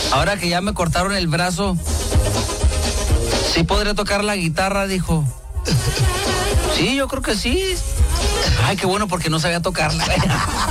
Ahora que ya me cortaron el brazo, ¿sí podré tocar la guitarra?, dijo. Sí, yo creo que sí. Ay, qué bueno, porque no sabía tocarla.